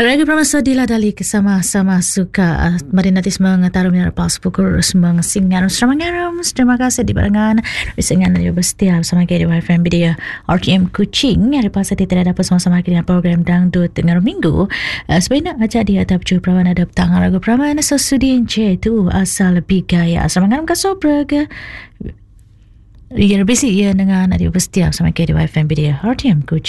Raga Pramasa diladali sama-sama suka Marinatis mengetarum yang lepas pukul mengasingan seramangaram. Terima kasih di barengan Risengan dan juga setiap sama kaya di YFM Media RTM Kuching. Yang lepas tadi tidak dapat sama-sama dengan program Dangdut Tengah Minggu. Sebenarnya aja di atap ju Prawana ada petang Raga Pramana sesudin tu asal lebih gaya. Seramangaram kasobraga. Ya lebih sih ya dengan ada setiap sama kaya di YFM Media RTM Kuching.